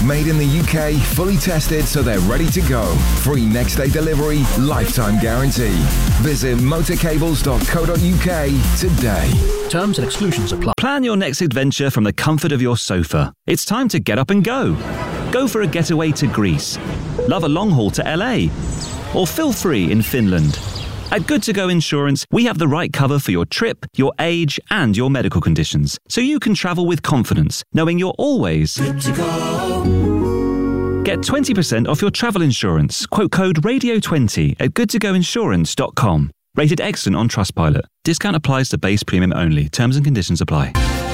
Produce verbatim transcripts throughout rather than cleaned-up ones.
Made in the U K, fully tested so they're ready to go. Free next day delivery, lifetime guarantee. Visit motorcables dot co dot uk today. Terms and exclusions apply. Plan your next adventure from the comfort of your sofa. It's time to get up and go. Go for a getaway to Greece. Love a long haul to L A. Or feel free in Finland. At Good to Go Insurance, we have the right cover for your trip, your age, and your medical conditions, so you can travel with confidence, knowing you're always good to go. Get twenty percent off your travel insurance. Quote code radio twenty at good to go insurance dot com. Rated excellent on Trustpilot. Discount applies to base premium only. Terms and conditions apply.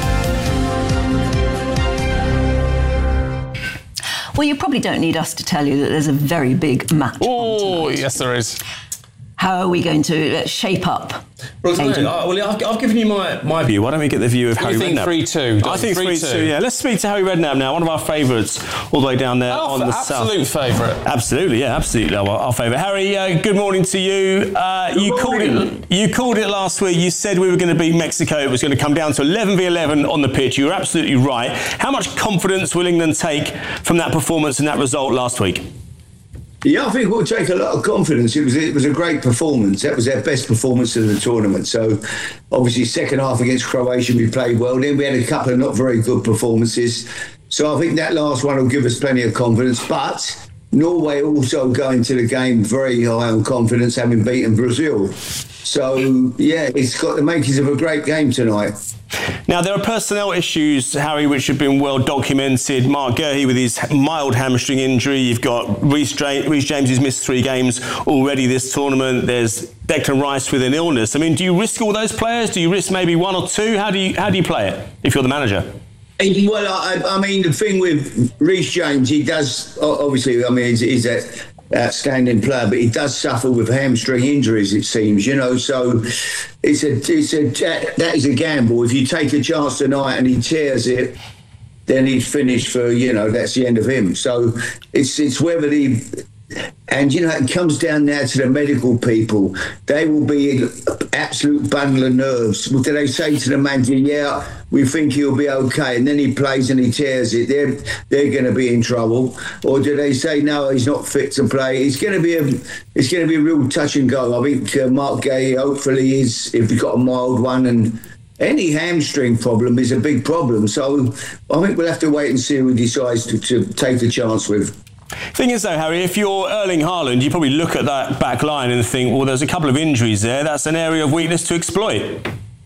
Well, you probably don't need us to tell you that there's a very big match. Oh, yes, there is. How are we going to shape up? Well, no, uh, well I've, I've given you my, my view. Why don't we get the view of Harry Redknapp? Redknapp? three two. I think three two, yeah. Let's speak to Harry Redknapp now, one of our favourites, all the way down there Our on the absolute south. favourite. Absolutely, yeah, absolutely our, our favourite. Harry, uh, good morning to you. Uh, you called it. You called it last week. You said we were going to beat Mexico. It was going to come down to eleven v eleven on the pitch. You were absolutely right. How much confidence will England take from that performance and that result last week? Yeah, I think we'll take a lot of confidence. It was it was a great performance. That was their best performance of the tournament. So, obviously, second half against Croatia, we played well. Then we had a couple of not very good performances. So I think that last one will give us plenty of confidence. But Norway also going to the game very high on confidence, having beaten Brazil. So, yeah, it's got the makings of a great game tonight. Now, there are personnel issues, Harry, which have been well documented. Mark Guehi with his mild hamstring injury. You've got Reece James, who's missed three games already this tournament. There's Declan Rice with an illness. I mean, do you risk all those players? Do you risk maybe one or two? How do you how do you play it if you're the manager? Well, I, I mean, the thing with Reece James, he does, obviously, I mean, he's, he's a outstanding player, but he does suffer with hamstring injuries, it seems, you know, so it's a, it's a, that is a gamble. If you take a chance tonight and he tears it, then he's finished for, you know, that's the end of him. So it's, it's whether the, and, you know, it comes down now to the medical people. They will be an absolute bundle of nerves. Do they say to the manager, yeah, we think he'll be okay, and then he plays and he tears it, they're, they're going to be in trouble? Or do they say, no, he's not fit to play? It's going to be a, it's going to be a real touch and go. I think uh, Mark Guehi hopefully is, if he's got a mild one, and any hamstring problem is a big problem. So I think we'll have to wait and see who he decides to, to take the chance with. Thing is, though, Harry, if you're Erling Haaland, you probably look at that back line and think, well, there's a couple of injuries there. That's an area of weakness to exploit.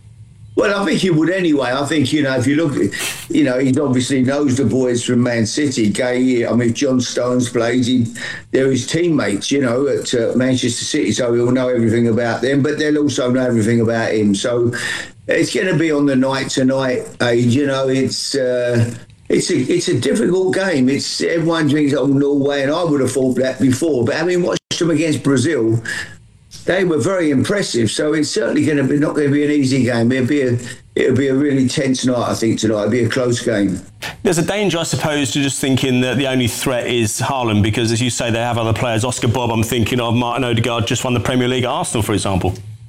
Well, I think he would anyway. I think, you know, if you look, you know, he obviously knows the boys from Man City. Gay, I mean, if John Stones plays, he, they're his teammates, you know, at uh, Manchester City, so he'll know everything about them, but they'll also know everything about him. So it's going to be on the night tonight, age, you know, it's... Uh, It's a it's a difficult game. It's everyone thinks, oh, Norway, and I would have thought that before. But having watched them against Brazil, they were very impressive. So it's certainly going to be not going to be an easy game. It'll be a it'll be a really tense night, I think, tonight. It'll be a close game. There's a danger, I suppose, to just thinking that the only threat is Haaland, because, as you say, they have other players. Oscar Bob, I'm thinking of Martin Odegaard, just won the Premier League at Arsenal, for example.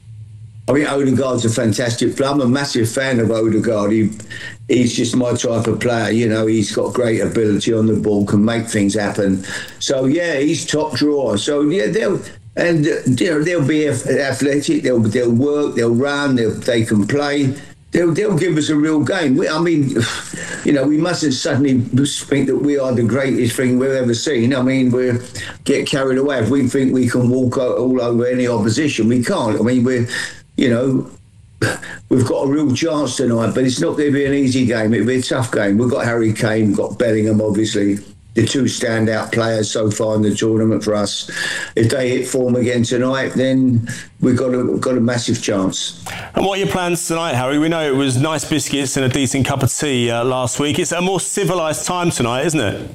I mean, Odegaard's a fantastic player. I'm a massive fan of Odegaard. He, he's just my type of player. You know, he's got great ability on the ball, can make things happen. So, yeah, he's top drawer. So, yeah, they'll and uh, you know they'll be athletic. They'll they'll work. They'll run. They'll, they can play. They'll they'll give us a real game. We, I mean, you know, we mustn't suddenly think that we are the greatest thing we've ever seen. I mean, we get carried away if we think we can walk all over any opposition. We can't. I mean, we're You know, we've got a real chance tonight, but it's not going to be an easy game. It'll be a tough game. We've got Harry Kane, we've got Bellingham, obviously, the two standout players so far in the tournament for us. If they hit form again tonight, then we've got a, we've got a massive chance. And what are your plans tonight, Harry? We know it was nice biscuits and a decent cup of tea uh, last week. It's a more civilised time tonight, isn't it?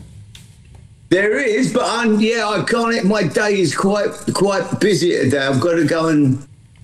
There is, but um, yeah, I can't. My day is quite quite busy today. I've got to go and.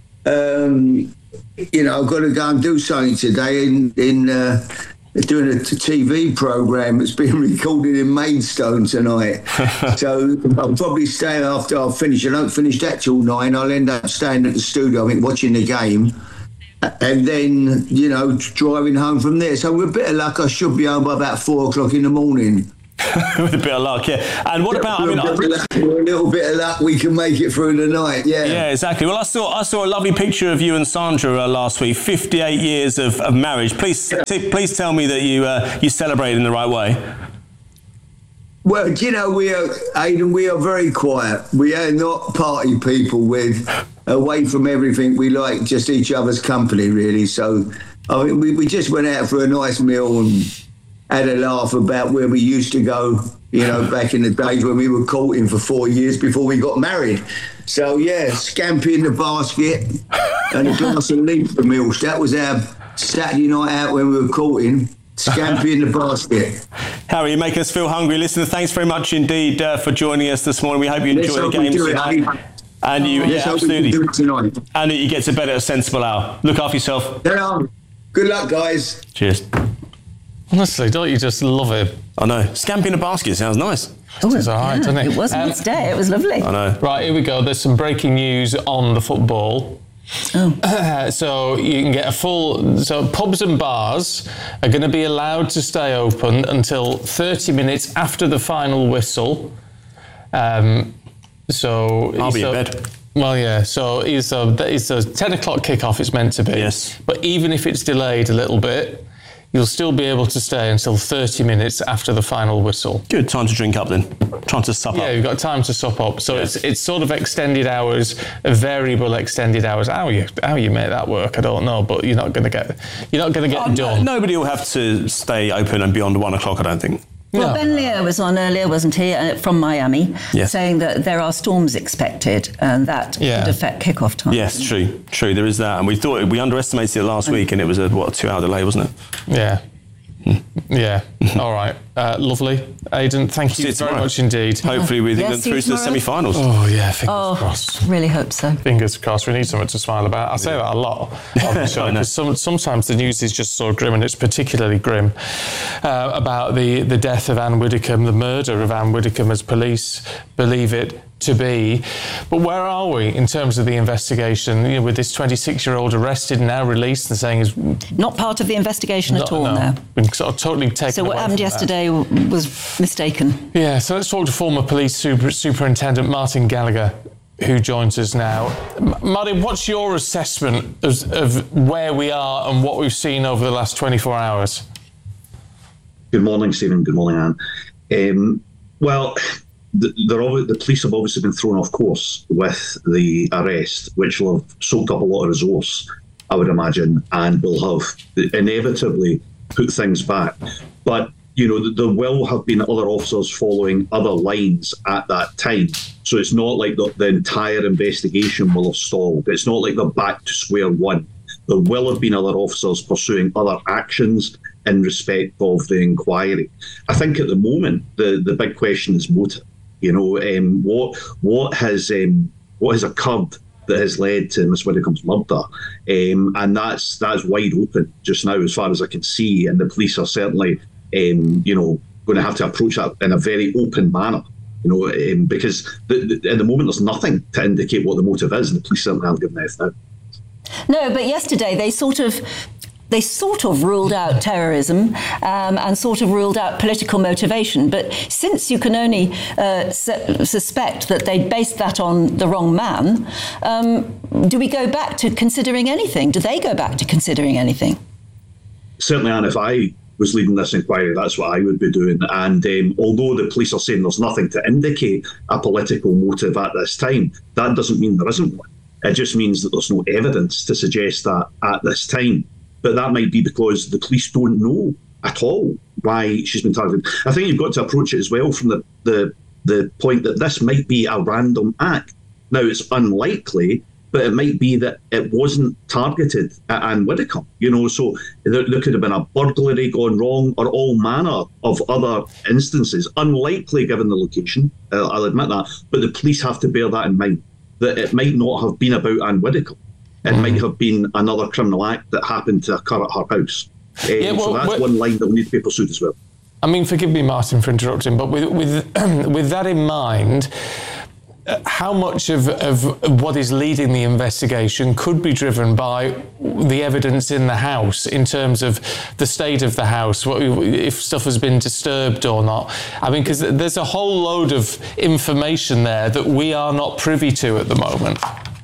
Um, you know, I've got to go and do something today in, in uh, doing a T V programme that's being recorded in Maidstone tonight. So I'll probably stay after I've finished. I don't finish that till nine. I'll end up staying at the studio, I think, watching the game. And then, you know, driving home from there. So with a bit of luck, I should be home by about four o'clock in the morning. with a bit of luck, yeah. And what about? I mean, a, bit luck, a little bit of luck, we can make it through the night. Yeah, yeah, exactly. Well, I saw I saw a lovely picture of you and Sandra uh, last week. fifty-eight years of, of marriage. Please, t- please tell me that you uh, you celebrate in the right way. Well, do you know, we are, Aidan, we are very quiet. We are not party people. With away from everything. We like just each other's company, really. So, I mean, we, we just went out for a nice meal and had a laugh about where we used to go, you know, back in the days when we were courting for four years before we got married. So, yeah, scampi in the basket and a glass of Leaper Mills. That was our Saturday night out when we were courting. Scampi in the basket. Harry, you make us feel hungry. Listen, thanks very much indeed uh, for joining us this morning. We hope you enjoy the games tonight. And you, yeah, absolutely. And you get to bed at a sensible hour. Look after yourself. Yeah. Good luck, guys. Cheers. Honestly, don't you just love it? I know. Scampi in a basket sounds nice. Oh, it's all right, yeah, doesn't it? It was a um, nice day. It was lovely. I know. Right, here we go. There's some breaking news on the football. Oh. Uh, so you can get a full... So pubs and bars are going to be allowed to stay open until thirty minutes after the final whistle. Um, so... I'll be so, in bed. Well, yeah. So it's a, it's a ten o'clock kickoff it's meant to be. Yes. But even if it's delayed a little bit, you'll still be able to stay until thirty minutes after the final whistle. Good time to drink up then. Time to sup Yeah, up. you've got time to sup up. So Yeah. it's it's sort of extended hours, variable extended hours. How you how you make that work, I don't know, but you're not going to get you're not going to get Oh, done. no, nobody will have to stay open and beyond one o'clock, I don't think. Well, No. Ben Lear was on earlier, wasn't he, uh, from Miami, Yeah. saying that there are storms expected and that Yeah. could affect kickoff time. Yes, true, true. There is that, and we thought we underestimated it last week, and it was a what a two-hour delay, wasn't it? Yeah. Yeah. All right. Uh, lovely. Aidan, thank See you you very tomorrow. much indeed. Hopefully, with Yeah, England see you through to the tomorrow. semi-finals. Oh, yeah, fingers Oh, crossed. really hope so. Fingers crossed. We need something to smile about. I say that a lot on the show I know. because some, sometimes the news is just so grim, and it's particularly grim uh, about the, the death of Anne Widdecombe, the murder of Anne Widdecombe, as police believe it to be. But where are we in terms of the investigation? You know, with this twenty-six-year-old arrested and now released and saying is Not part of the investigation at no, all no, now. been sort of totally taken So what away happened from that. yesterday w- was mistaken. Yeah, so let's talk to former police super, superintendent Martin Gallagher, who joins us now. M- Martin, what's your assessment of, of where we are and what we've seen over the last twenty-four hours? Good morning, Stephen. Good morning, Anne. Um, well, the, they're always, the police have obviously been thrown off course with the arrest, which will have soaked up a lot of resource, I would imagine, and will have inevitably put things back. But, you know, there will have been other officers following other lines at that time. So it's not like the, the entire investigation will have stalled. It's not like they're back to square one. There will have been other officers pursuing other actions in respect of the inquiry. I think at the moment, the, the big question is motive. You know, um, what what has um, what has occurred that has led to Miss Widdecombe's murder, um, and that's that's wide open just now, as far as I can see. And the police are certainly, um, you know, going to have to approach that in a very open manner. You know, um, because the, the, at the moment there's nothing to indicate what the motive is, and the police certainly haven't given anything out. No, but yesterday they sort of they sort of ruled out terrorism um, and sort of ruled out political motivation. But since you can only uh, su- suspect that they based that on the wrong man, um, do we go back to considering anything? Do they go back to considering anything? Certainly, Anne, if I was leading this inquiry, that's what I would be doing. And um, although the police are saying there's nothing to indicate a political motive at this time, that doesn't mean there isn't one. It just means that there's no evidence to suggest that at this time. But that might be because the police don't know at all why she's been targeted. I think you've got to approach it as well from the, the, the point that this might be a random act. Now, it's unlikely, but it might be that it wasn't targeted at Anne Widdecombe. You know, so there, there could have been a burglary gone wrong or all manner of other instances. Unlikely given the location, uh, I'll admit that, but the police have to bear that in mind, that it might not have been about Anne Widdecombe. It mm. might have been another criminal act that happened to occur at her house. Um, Yeah, well, so that's well, one line that will need to be pursued as well. I mean, forgive me, Martin, for interrupting, but with with with that in mind, how much of, of what is leading the investigation could be driven by the evidence in the house in terms of the state of the house, what, if stuff has been disturbed or not? I mean, because there's a whole load of information there that we are not privy to at the moment.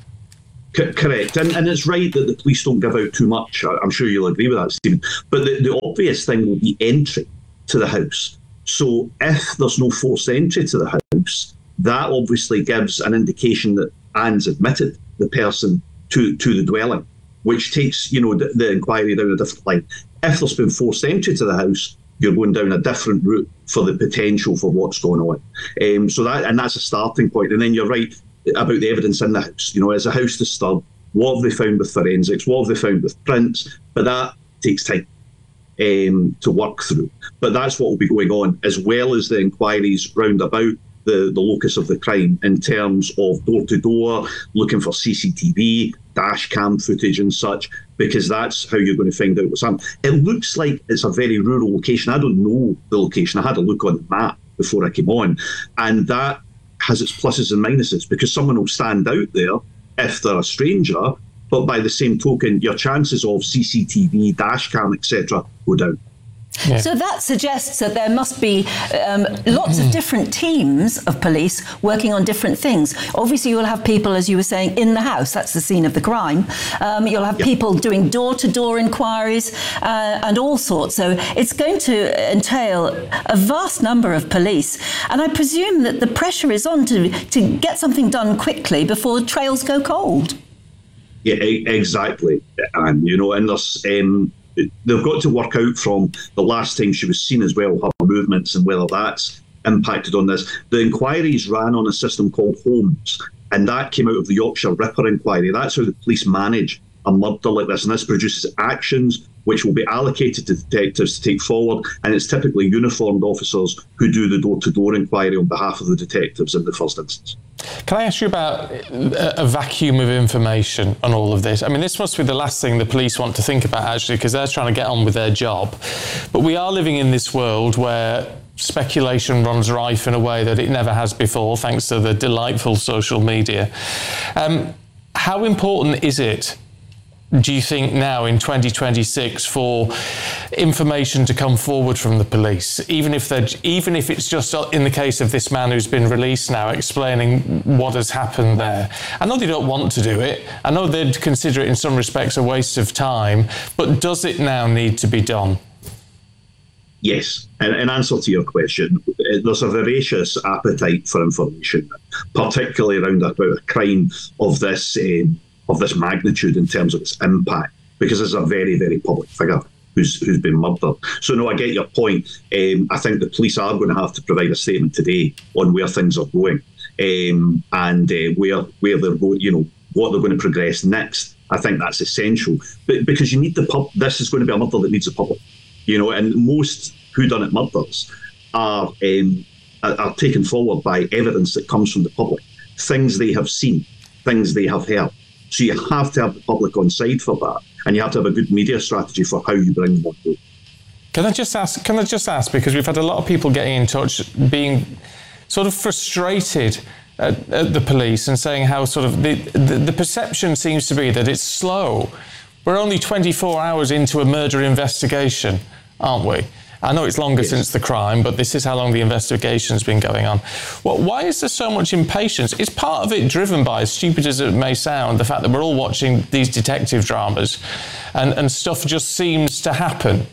C- correct. And, and it's right that the police don't give out too much. I'm sure you'll agree with that, Stephen. But the, the obvious thing will be entry to the house. So if there's no forced entry to the house, that obviously gives an indication that Anne's admitted the person to, to the dwelling, which takes, you know, the, the inquiry down a different line. If there's been forced entry to the house, you're going down a different route for the potential for what's going on. Um, so that, and that's a starting point. And then you're right about the evidence in the house. You know, is a house disturbed? What have they found with forensics? What have they found with prints? But that takes time um, to work through. But that's what will be going on, as well as the inquiries round about the, the locus of the crime in terms of door-to-door, looking for C C T V, dash cam footage and such, because that's how you're going to find out what's happening. It looks like it's a very rural location. I don't know the location. I had a look on the map before I came on, and that has its pluses and minuses, because someone will stand out there if they're a stranger, but by the same token, your chances of C C T V, dash cam, et cetera go down. Yeah. So that suggests that there must be um, lots of different teams of police working on different things. Obviously, you'll have people, as you were saying, in the house. That's the scene of the crime. Um, you'll have yep. people doing door-to-door inquiries uh, and all sorts. So it's going to entail a vast number of police. And I presume that the pressure is on to, to get something done quickly before trails go cold. Yeah, exactly. And, you know, and there's... Um, they've got to work out from the last time she was seen as well, her movements, and whether that's impacted on this. The inquiries ran on a system called Holmes, and that came out of the Yorkshire Ripper inquiry. That's how the police manage a murder like this, and this produces actions which will be allocated to detectives to take forward, and it's typically uniformed officers who do the door-to-door inquiry on behalf of the detectives in the first instance. Can I ask you about a vacuum of information on all of this? I mean, this must be the last thing the police want to think about, actually, because they're trying to get on with their job. But we are living in this world where speculation runs rife in a way that it never has before, thanks to the delightful social media. Um, how important is it, do you think, now in twenty twenty-six for information to come forward from the police, even if they're, even if it's just in the case of this man who's been released now, explaining what has happened there? I know they don't want to do it. I know they'd consider it in some respects a waste of time, but does it now need to be done? Yes. And in answer to your question, there's a voracious appetite for information, particularly around about a crime of this um, of this magnitude in terms of its impact, because it's a very, very public figure who's who's been murdered. So no, I get your point. Um, I think the police are going to have to provide a statement today on where things are going, um, and uh, where where they're going, you know, what they're going to progress next. I think that's essential, but because you need the pub. This is going to be a murder that needs the public, you know, and most whodunit murders are um, are, are taken forward by evidence that comes from the public, things they have seen, things they have heard. So you have to have the public on side for that, and you have to have a good media strategy for how you bring them on. Can I just ask? Can I just ask? Because we've had a lot of people getting in touch, being sort of frustrated at, at the police and saying how sort of the, the the perception seems to be that it's slow. We're only twenty-four hours into a murder investigation, aren't we? I know it's longer yes. since the crime, but this is how long the investigation's been going on. Well, why is there so much impatience? Is part of it driven by, as stupid as it may sound, the fact that we're all watching these detective dramas and, and stuff just seems to happen?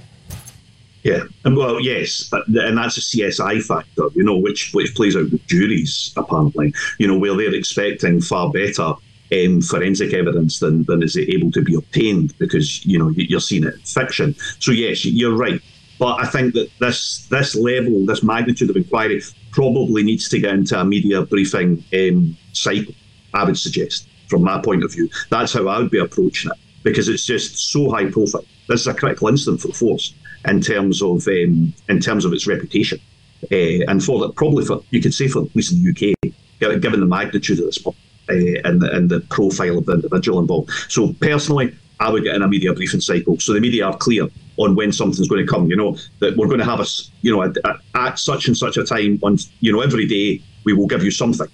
Yeah, and well, yes, and that's a C S I factor, you know, which which plays out with juries, apparently, you know, where they're expecting far better um, forensic evidence than, than is able to be obtained because, you know, you're seeing it in fiction. So, yes, you're right. But I think that this this level, this magnitude of inquiry probably needs to get into a media briefing um, cycle, I would suggest, from my point of view. That's how I would be approaching it, because it's just so high profile. This is a critical incident for the force in terms of um, in terms of its reputation. Uh, and for that, probably for, you could say for the police in the U K, given the magnitude of this uh, and, the, and the profile of the individual involved. So personally, I would get in a media briefing cycle, so the media are clear on when something's going to come. You know that we're going to have us, you know, at, at such and such a time. On, you know, every day we will give you something,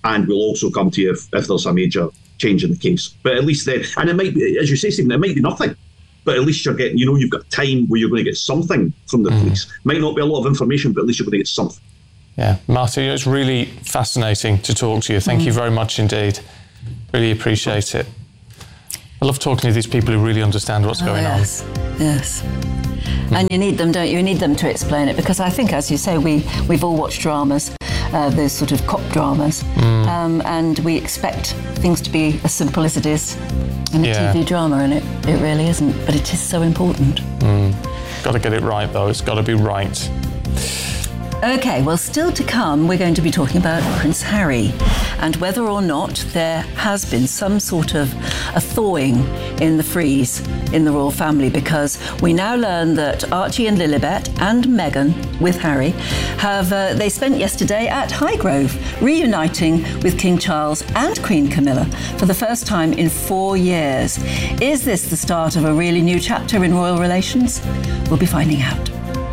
and we'll also come to you if, if there's a major change in the case. But at least then, and it might be, as you say, Stephen, it might be nothing. But at least you're getting, you know, you've got time where you're going to get something from the mm. police. Might not be a lot of information, but at least you're going to get something. Yeah, Martin, it's really fascinating to talk to you. Thank mm. you very much indeed. Really appreciate it. I love talking to these people who really understand what's oh, going yes. on. Yes. And you need them, don't you? You need them to explain it, because I think, as you say, we, we've all watched dramas, uh, those sort of cop dramas, mm. um, and we expect things to be as simple as it is in a yeah. T V drama, and it, it really isn't, but it is so important. Mm. Got to get it right, though. It's got to be right. OK, well, still to come, we're going to be talking about Prince Harry and whether or not there has been some sort of a thawing in the freeze in the royal family, because we now learn that Archie and Lilibet and Meghan, with Harry, have uh, they spent yesterday at Highgrove, reuniting with King Charles and Queen Camilla for the first time in four years. Is this the start of a really new chapter in royal relations? We'll be finding out.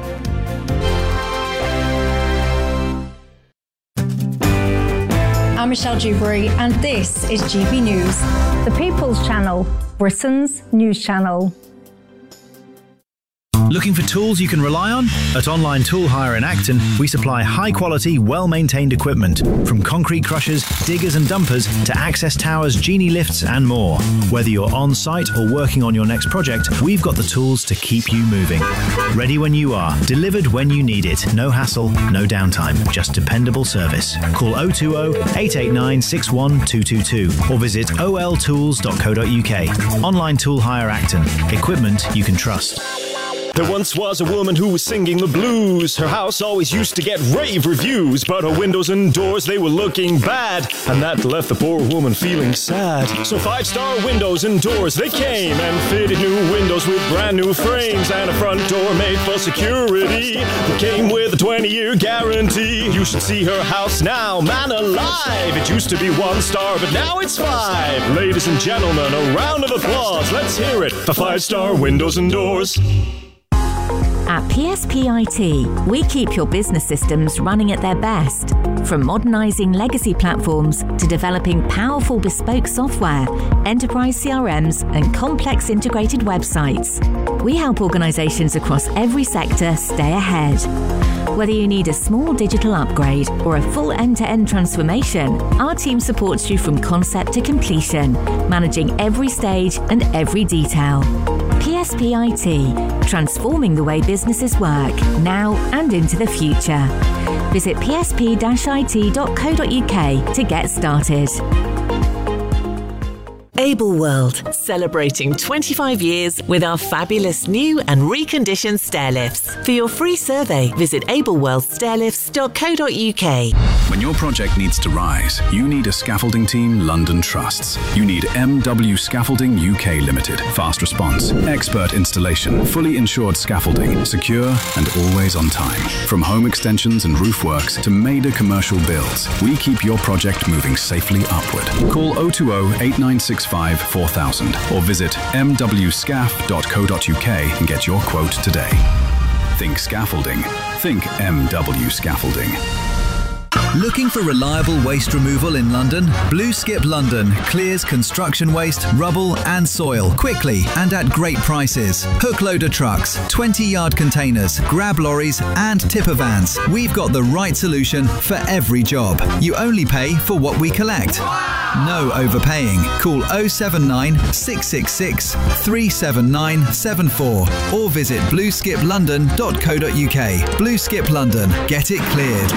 I'm Michelle Dewberry, and this is G B News, the People's Channel, Britain's news channel. Looking for tools you can rely on? At Online Tool Hire in Acton, we supply high-quality, well-maintained equipment, from concrete crushers, diggers and dumpers to access towers, genie lifts and more. Whether you're on-site or working on your next project, we've got the tools to keep you moving. Ready when you are, delivered when you need it. No hassle, no downtime, just dependable service. Call oh two oh, eight eight nine, six one two two two or visit o l tools dot co dot u k. Online Tool Hire Acton. Equipment you can trust. There once was a woman who was singing the blues. Her house always used to get rave reviews, but her windows and doors, they were looking bad, and that left the poor woman feeling sad. So Five Star Windows and Doors, they came and fitted new windows with brand new frames and a front door made for security. It came with a twenty-year guarantee. You should see her house now, man alive. It used to be one star, but now it's five. Ladies and gentlemen, a round of applause. Let's hear it for Five Star Windows and Doors. At P S P I T, we keep your business systems running at their best. From modernising legacy platforms to developing powerful bespoke software, enterprise C R Ms and complex integrated websites, we help organisations across every sector stay ahead. Whether you need a small digital upgrade or a full end-to-end transformation, our team supports you from concept to completion, managing every stage and every detail. P S P I T, transforming the way businesses work, now and into the future. Visit p s p dash i t dot co dot u k to get started. Able World, celebrating twenty-five years with our fabulous new and reconditioned stair lifts. For your free survey, visit able world stair lifts dot co dot u k. When your project needs to rise, you need a scaffolding team London trusts. You need M W Scaffolding U K Limited. Fast response, expert installation, fully insured scaffolding, secure and always on time. From home extensions and roof works to major commercial builds, we keep your project moving safely upward. Call oh two oh, eight nine six five, four thousand or visit m w scaff dot co dot u k and get your quote today. Think scaffolding. Think M W Scaffolding. Looking for reliable waste removal in London? Blue Skip London clears construction waste, rubble and soil quickly and at great prices. Hook loader trucks, twenty yard containers, grab lorries and tipper vans. We've got the right solution for every job. You only pay for what we collect. No overpaying. Call oh seven nine, six six six, three seven nine seven four or visit blue skip london dot co dot u k. Blue Skip London. Get it cleared.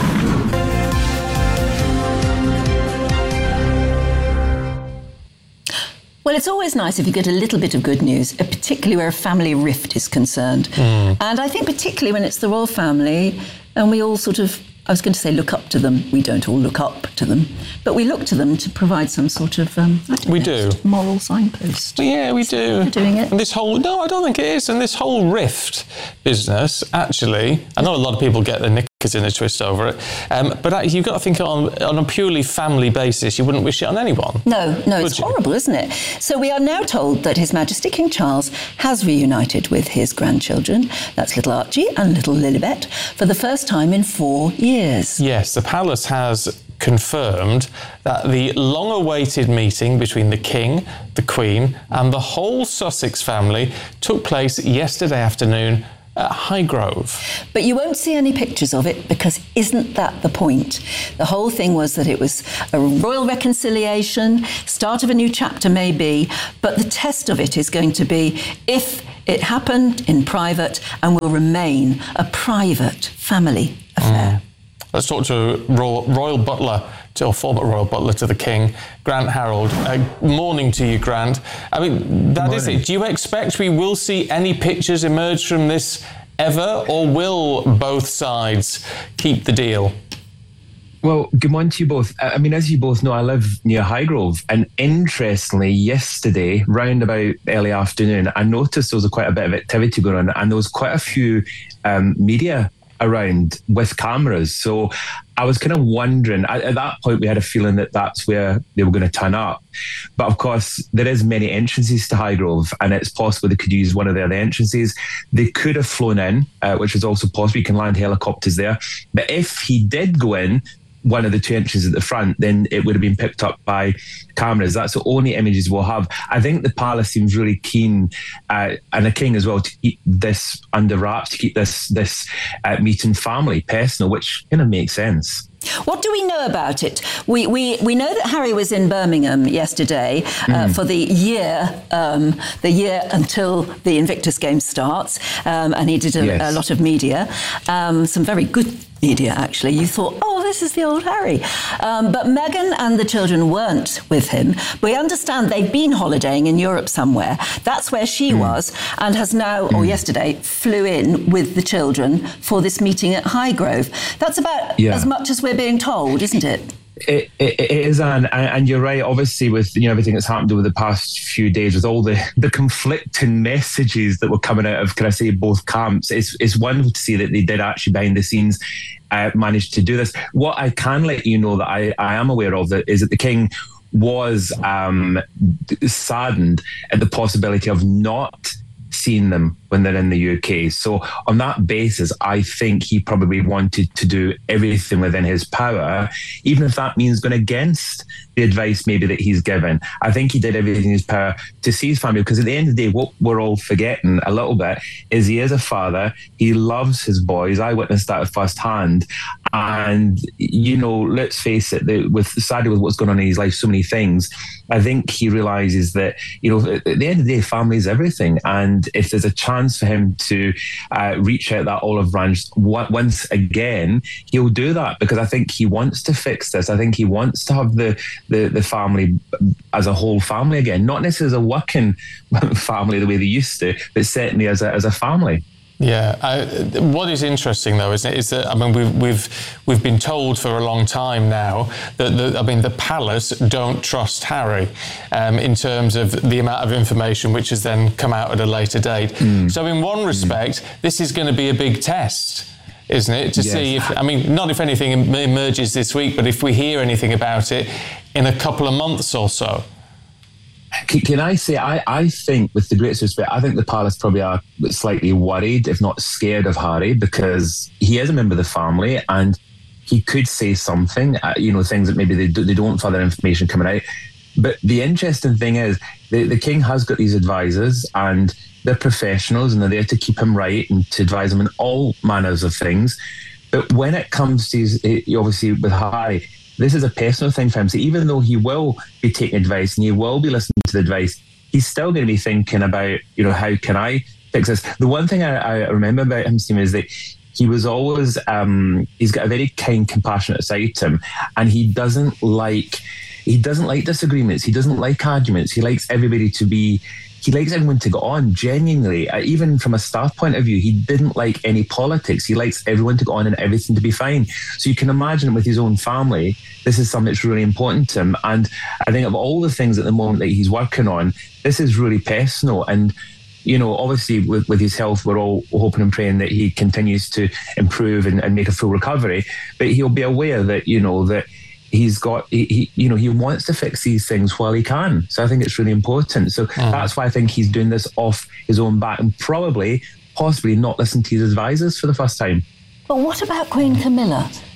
Well, it's always nice if you get a little bit of good news, particularly where a family rift is concerned. Mm. And I think particularly when it's the royal family and we all sort of, I was going to say look up to them. We don't all look up to them, but we look to them to provide some sort of um, I don't we know, do moral signpost. Yeah, we do. You're doing it. And this whole no, I don't think it is. And this whole rift business, actually, I know a lot of people get their knickers in a twist over it, um, but you've got to think on on a purely family basis. You wouldn't wish it on anyone. No, no, it's you? horrible, isn't it? So we are now told that His Majesty King Charles has reunited with his grandchildren. That's little Archie and little Lilibet for the first time in four years. Yes, the palace has confirmed that the long-awaited meeting between the King, the Queen and the whole Sussex family took place yesterday afternoon at Highgrove. But you won't see any pictures of it, because isn't that the point? The whole thing was that it was a royal reconciliation, start of a new chapter maybe, but the test of it is going to be if it happened in private and will remain a private family affair. Mm. Let's talk to royal, royal butler, to, or former royal butler to the King, Grant Harold. Uh, morning to you, Grant. I mean, that is it. Do you expect we will see any pictures emerge from this ever, or will both sides keep the deal? Well, good morning to you both. I mean, as you both know, I live near Highgrove, and interestingly, yesterday, round about early afternoon, I noticed there was quite a bit of activity going on, and there was quite a few um, media around with cameras. So I was kind of wondering, at, at that point we had a feeling that that's where they were going to turn up. But of course, there is many entrances to Highgrove, and it's possible they could use one of the other entrances. They could have flown in, uh, which is also possible. You can land helicopters there. But if he did go in one of the two entrances at the front, then it would have been picked up by cameras. That's the only images we'll have. I think the palace seems really keen, uh, and the King as well, to keep this under wraps, to keep this this uh, meeting family personal, which kind of makes sense. What do we know about it? We we, we know that Harry was in Birmingham yesterday uh, mm. for the year um, the year until the Invictus Games starts, um, and he did a, yes. a lot of media, um, some very good media actually. You thought, oh, this is the old Harry, um, but Meghan and the children weren't with him. We understand they've been holidaying in Europe somewhere. That's where she mm. was, and has now, mm. or yesterday, flew in with the children for this meeting at Highgrove. That's about yeah. as much as we're being told, isn't it? It, it, it is, Anne, and you're right. Obviously, with you know everything that's happened over the past few days, with all the, the conflicting messages that were coming out of, can I say, both camps, it's it's wonderful to see that they did actually behind the scenes uh, manage to do this. What I can let you know that I, I am aware of that is that the King was um, saddened at the possibility of not seeing them when they're in the U K. So on that basis, I think he probably wanted to do everything within his power, even if that means going against the advice maybe that he's given. I think he did everything in his power to see his family, because at the end of the day, what we're all forgetting a little bit is he is a father. He loves his boys. I witnessed that firsthand. And, you know, let's face it, the, with sadly with what's going on in his life, so many things, I think he realises that, you know, at the end of the day, family is everything. And if there's a chance for him to uh, reach out that olive branch once again, he'll do that, because I think he wants to fix this. I think he wants to have the, the, the family as a whole family again, not necessarily as a working family the way they used to, but certainly as a, as a family. Yeah, I, what is interesting though, isn't it, is that I mean we've we've we've been told for a long time now that the, I mean the palace don't trust Harry um, in terms of the amount of information which has then come out at a later date. Mm. So in one respect, mm. this is going to be a big test, isn't it, to yes. see if, I mean, not if anything emerges this week, but if we hear anything about it in a couple of months or so. Can I say, I, I think, with the greatest respect, I think the palace probably are slightly worried, if not scared of Harry, because he is a member of the family and he could say something, uh, you know, things that maybe they, do, they don't want further information coming out. But the interesting thing is, the, the King has got these advisors, and they're professionals, and they're there to keep him right and to advise him on all manners of things. But when it comes to, his, obviously, with Harry, this is a personal thing for him. So even though he will be taking advice and he will be listening to the advice, he's still going to be thinking about, you know, how can I fix this? The one thing I, I remember about him, Stephen, is that he was always, um, he's got a very kind, compassionate side to him, and he doesn't like, he doesn't like disagreements. He doesn't like arguments. He likes everybody to be, he likes everyone to go on, genuinely. Uh, even from a staff point of view, he didn't like any politics. He likes everyone to go on and everything to be fine. So you can imagine with his own family, this is something that's really important to him. And I think of all the things at the moment that he's working on, this is really personal. And, you know, obviously with, with his health, we're all hoping and praying that he continues to improve and, and make a full recovery. But he'll be aware that, you know, that he's got, he, he, you know, he wants to fix these things while he can. So I think it's really important. So mm. that's why I think he's doing this off his own back, and probably, possibly not listening to his advisors for the first time. But what about Queen Camilla?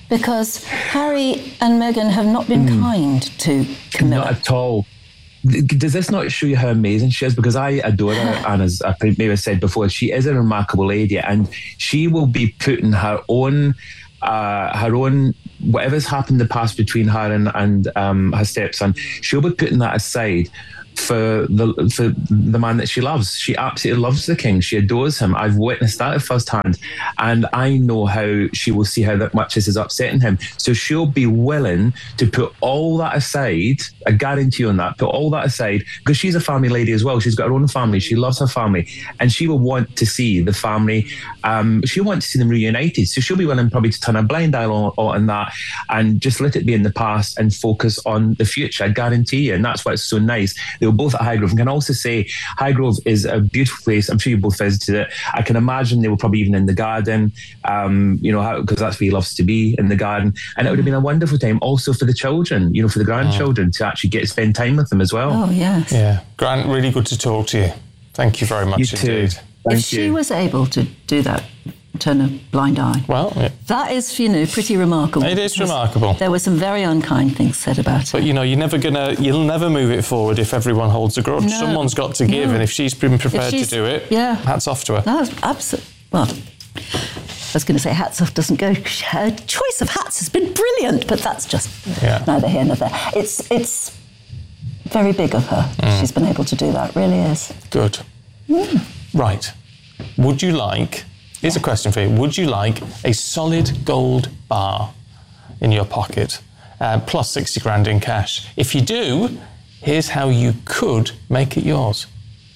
Because Harry and Meghan have not been mm. kind to Camilla. Not at all. Does this not show you how amazing she is? Because I adore her, and as I maybe said before, she is a remarkable lady, and she will be putting her own, uh, her own, whatever's happened in the past between her and, and um, her stepson, she'll be putting that aside for the for the man that she loves. She absolutely loves the king. She adores him. I've witnessed that firsthand, and I know how she will see how that much this is upsetting him. So she'll be willing to put all that aside. I guarantee you on that. Put all that aside, because she's a family lady as well. She's got her own family. She loves her family, and she will want to see the family. Um, she'll want to see them reunited. So she'll be willing probably to turn a blind eye on, on that and just let it be in the past and focus on the future. I guarantee you, and that's what's so nice. They were both at Highgrove, and can also say Highgrove is a beautiful place. I'm sure you both visited it. I can imagine they were probably even in the garden, um, you know, because that's where he loves to be, in the garden. And it would have been a wonderful time also for the children, you know, for the grandchildren, oh. to actually get to spend time with them as well. Oh, yes. Yeah. Grant, really good to talk to you. Thank you very much you too. indeed. Thank if you. she was able to do that, turn a blind eye. Well, yeah. That is, you know, pretty remarkable. It is remarkable. There were some very unkind things said about But, her. you know, you're never gonna, you'll never move it forward if everyone holds a grudge. No. Someone's got to give, No. and if she's been prepared she's, to do it, yeah. hats off to her. That's absolutely, well, I was going to say hats off doesn't go. Her choice of hats has been brilliant, but that's just yeah. neither here nor there. It's, it's very big of her. Mm. She's been able to do that, really is. Good. Mm. Right. Would you like, here's a question for you, would you like a solid gold bar in your pocket, uh, plus sixty grand in cash? If you do, here's how you could make it yours.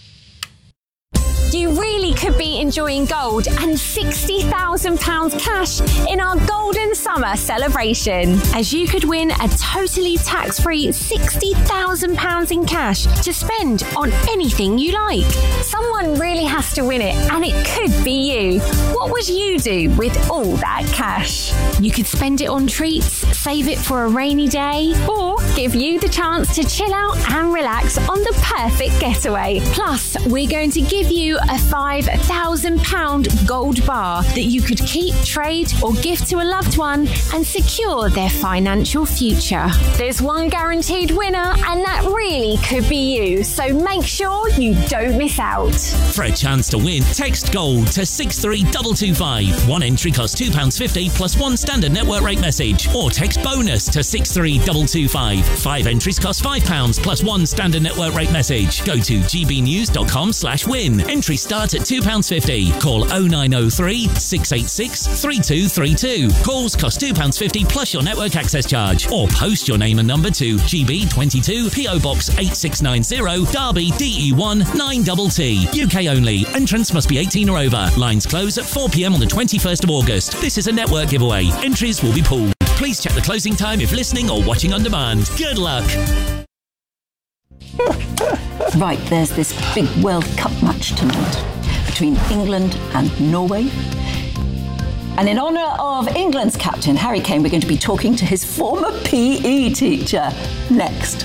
You really could be enjoying gold and sixty thousand pounds cash in our Golden Summer celebration, as you could win a totally tax-free sixty thousand pounds in cash to spend on anything you like. Someone really has to win it, and it could be you. What would you do with all that cash? You could spend it on treats, save it for a rainy day, or give you the chance to chill out and relax on the perfect getaway. Plus, we're going to give you a five thousand pounds gold bar that you could keep, trade, or gift to a loved one and secure their financial future. There's one guaranteed winner, and that really could be you, so make sure you don't miss out. For a chance to win, text GOLD to six three two two five. One entry costs two pounds fifty plus one standard network rate message, or text BONUS to six three two two five. Five entries cost five pounds plus one standard network rate message. Go to gbnews.com slash win. Entry starts at two pounds fifty. Call oh nine oh three, six eight six, three two three two. Calls cost two pounds fifty plus your network access charge. Or post your name and number to G B twenty-two, P O Box eight six nine zero, Derby, D E one nine T T. U K only. Entrance must be eighteen or over. Lines close at four p.m. on the twenty-first of August. This is a network giveaway. Entries will be pooled. Please check the closing time if listening or watching on demand. Good luck. Right, there's this big World Cup match tonight between England and Norway. And in honour of England's captain, Harry Kane, we're going to be talking to his former P E teacher next.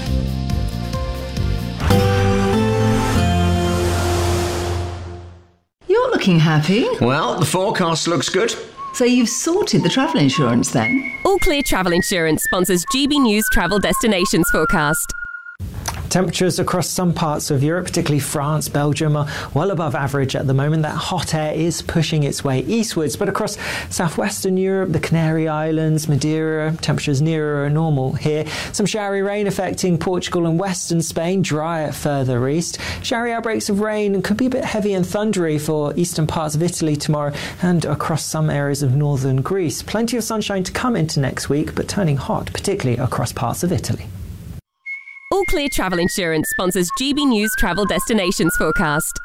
You're looking happy. Well, the forecast looks good. So you've sorted the travel insurance then? All Clear Travel Insurance sponsors G B News Travel Destinations Forecast. Temperatures across some parts of Europe, particularly France, Belgium, are well above average at the moment. That hot air is pushing its way eastwards, but across southwestern Europe, the Canary Islands, Madeira, temperatures nearer normal here. Some showery rain affecting Portugal and western Spain, drier further east. Showery outbreaks of rain could be a bit heavy and thundery for eastern parts of Italy tomorrow and across some areas of northern Greece. Plenty of sunshine to come into next week, but turning hot, particularly across parts of Italy. All Clear Travel Insurance sponsors G B News Travel Destinations Forecast.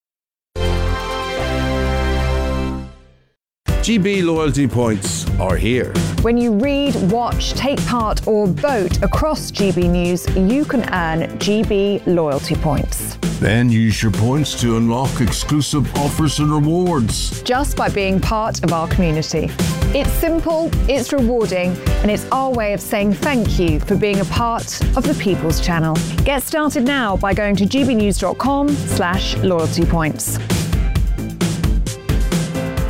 G B loyalty points are here. When you read, watch, take part or vote across G B News, you can earn G B loyalty points. Then use your points to unlock exclusive offers and rewards. Just by being part of our community. It's simple, it's rewarding, and it's our way of saying thank you for being a part of the People's Channel. Get started now by going to gbnews.com slash loyalty points.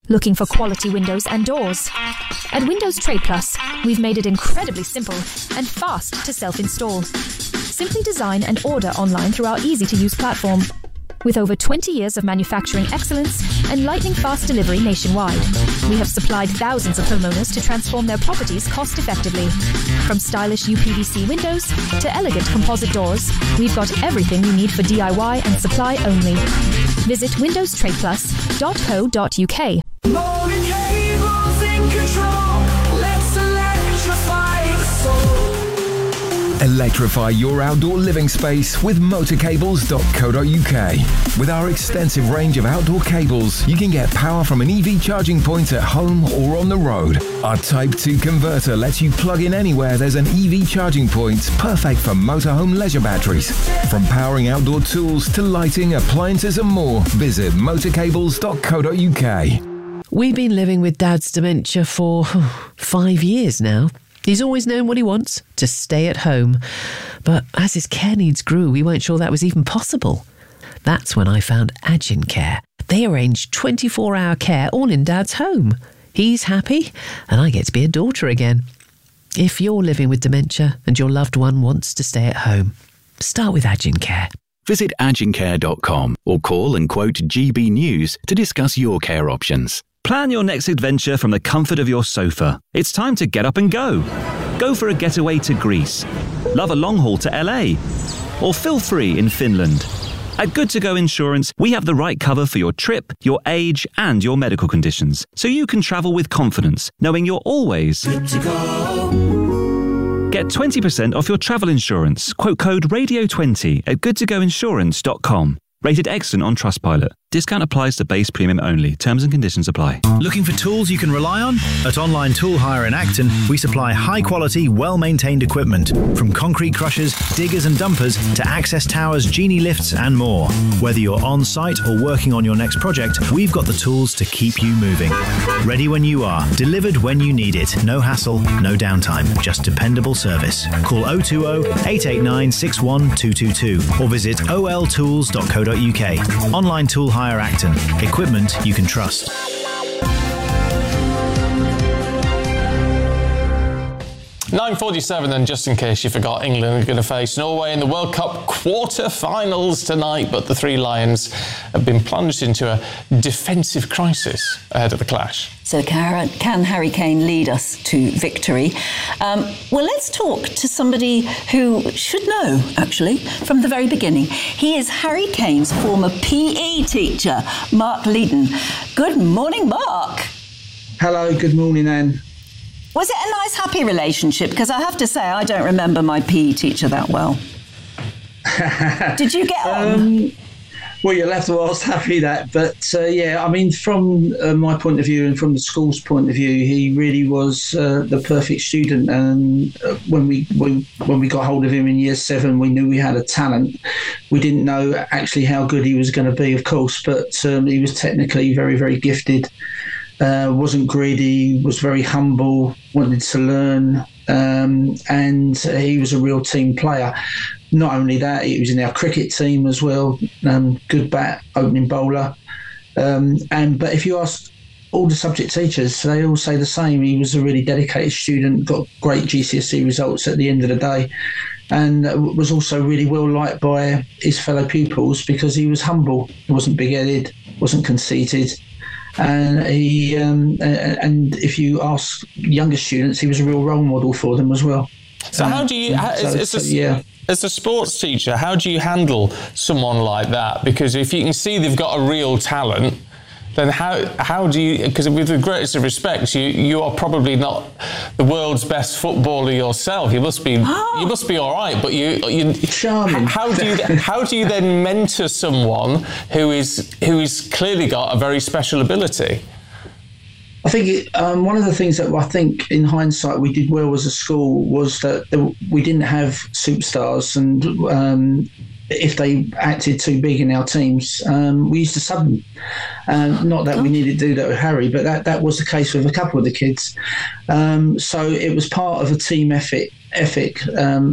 Looking for quality windows and doors? At Windows Trade Plus, we've made it incredibly simple and fast to self-install. Simply design and order online through our easy-to-use platform. With over twenty years of manufacturing excellence and lightning-fast delivery nationwide, we have supplied thousands of homeowners to transform their properties cost-effectively. From stylish U P V C windows to elegant composite doors, we've got everything you need for D I Y and supply only. Visit windows trade plus dot co dot uk. Morning cables in control. Let's electrify the soul. Electrify your outdoor living space with motor cables dot co dot uk. With our extensive range of outdoor cables, you can get power from an E V charging point at home or on the road. Our Type two converter lets you plug in anywhere there's an E V charging point, perfect for motorhome leisure batteries. From powering outdoor tools to lighting, appliances and more, visit motor cables dot co dot uk. We've been living with Dad's dementia for five years now. He's always known what he wants, to stay at home. But as his care needs grew, we weren't sure that was even possible. That's when I found Agin Care. They arrange twenty-four hour care all in Dad's home. He's happy, and I get to be a daughter again. If you're living with dementia and your loved one wants to stay at home, start with Agin Care. Visit agin care dot com or call and quote G B News to discuss your care options. Plan your next adventure from the comfort of your sofa. It's time to get up and go. Go for a getaway to Greece. Love a long haul to L A. Or feel free in Finland. At Good To Go Insurance, we have the right cover for your trip, your age, and your medical conditions, so you can travel with confidence, knowing you're always good to go. Get twenty percent off your travel insurance. Quote code radio twenty at good to go insurance dot com. Rated excellent on Trustpilot. Discount applies to base premium only. Terms and conditions apply. Looking for tools you can rely on? At Online Tool Hire in Acton, we supply high-quality, well-maintained equipment. From concrete crushers, diggers and dumpers, to access towers, genie lifts and more. Whether you're on-site or working on your next project, we've got the tools to keep you moving. Ready when you are. Delivered when you need it. No hassle, no downtime. Just dependable service. Call oh two oh, eight eight nine, six one two two two or visit o l tools dot co dot uk. Online Tool Hire Acton. Equipment you can trust. nine forty-seven then, just in case you forgot, England are going to face Norway in the World Cup quarter-finals tonight, but the Three Lions have been plunged into a defensive crisis ahead of the clash. So can, can Harry Kane lead us to victory? Um, well, let's talk to somebody who should know, actually, from the very beginning. He is Harry Kane's former P E teacher, Mark Leedon. Good morning, Mark. Hello, good morning, Anne. Was it a nice, happy relationship? Because I have to say, I don't remember my P E teacher that well. Did you get on? Um, well, you'll have to ask Happy that. But, uh, yeah, I mean, from uh, my point of view and from the school's point of view, he really was uh, the perfect student. And uh, when we when, when we got hold of him in year seven, we knew we had a talent. We didn't know actually how good he was going to be, of course, but um, he was technically very, very gifted. Uh, wasn't greedy, was very humble, wanted to learn, um, and he was a real team player. Not only that, he was in our cricket team as well, um, good bat, opening bowler. Um, and But if you ask all the subject teachers, they all say the same. He was a really dedicated student, got great G C S E results at the end of the day, and was also really well liked by his fellow pupils because he was humble, he wasn't big-headed, wasn't conceited. And he, um, and if you ask younger students, he was a real role model for them as well. So, um, how do you, how, so, as, as, so, a, yeah. as a sports teacher, how do you handle someone like that? Because if you can see they've got a real talent, then how how do you? Because with the greatest of respect, you you are probably not the world's best footballer yourself. You must be oh. you must be all right. But you you charming. How do you how do you then mentor someone who is who is clearly got a very special ability? I think it, um, one of the things that I think in hindsight we did well as a school was that there, we didn't have superstars, and um, if they acted too big in our teams, um, we used to sub them. Um, not that we needed to do that with Harry, but that, that was the case with a couple of the kids. Um, so it was part of a team ethic, ethic um,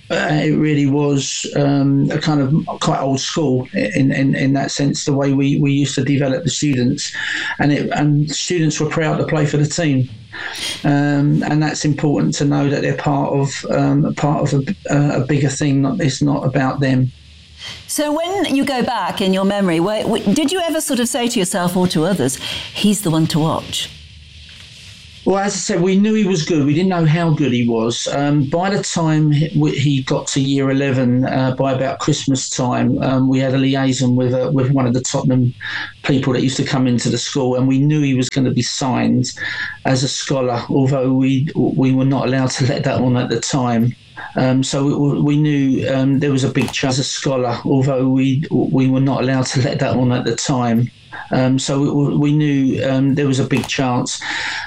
Uh, it really was um, a kind of quite old school in, in, in that sense, the way we, we used to develop the students, and it, and students were proud to play for the team, um, and that's important to know that they're part of um, part of a, a bigger thing. Not, it's not about them. So when you go back in your memory, where, did you ever sort of say to yourself or to others, he's the one to watch? Well, as I said, we knew he was good. We didn't know how good he was. Um, by the time he got to year eleven, uh, by about Christmas time, um, we had a liaison with uh, with one of the Tottenham people that used to come into the school, and we knew he was going to be signed as a scholar, although we we were not allowed to let that on at the time. Um, so we, we knew um, there was a big chance as a scholar, although we we were not allowed to let that on at the time. Um, so we, we knew um, there was a big chance.